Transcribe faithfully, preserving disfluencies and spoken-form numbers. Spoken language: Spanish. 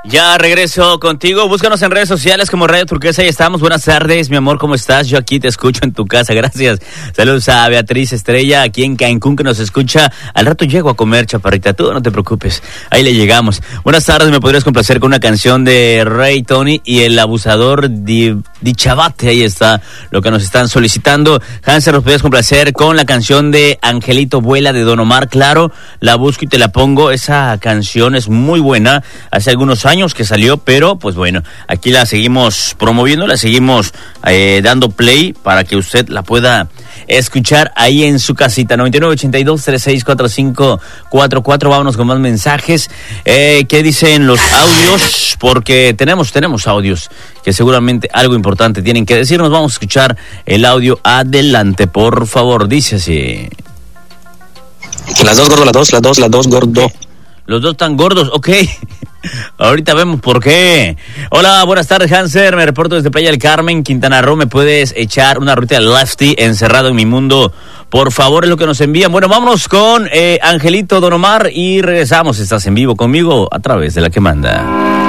Ya regreso contigo. Búscanos en redes sociales como Radio Turquesa. Ahí estamos. Buenas tardes, mi amor. ¿Cómo estás? Yo aquí te escucho en tu casa. Gracias. Saludos a Beatriz Estrella, aquí en Cancún, que nos escucha. Al rato llego a comer, chaparrita. Tú no te preocupes. Ahí le llegamos. Buenas tardes. ¿Me podrías complacer con una canción de Ray Tony y el abusador Di, Di Chabate? Ahí está lo que nos están solicitando. Hanser, ¿nos podrías complacer con la canción de Angelito Vuela de Don Omar? Claro, la busco y te la pongo. Esa canción es muy buena. Hace algunos años años que salió, pero pues bueno, aquí la seguimos promoviendo, la seguimos eh, dando play para que usted la pueda escuchar ahí en su casita. Noventa y nueve ochenta y dos, treinta y seis cuarenta y cinco cuarenta y cuatro. Vámonos con más mensajes. Eh, ¿qué dicen los audios? Porque tenemos, tenemos audios que seguramente algo importante tienen que decirnos. Vamos a escuchar el audio. Adelante, por favor. Dice así. Las dos, gordo, las dos, las dos, las dos, gordo. Los dos tan gordos, ok. Ahorita vemos por qué. Hola, buenas tardes, Hanser. Me reporto desde Playa del Carmen, Quintana Roo. ¿Me puedes echar una ruta de Lefty, Encerrado en mi mundo? Por favor, es lo que nos envían. Bueno, vámonos con eh, Angelito Don Omar y regresamos. Estás en vivo conmigo a través de La Que Manda.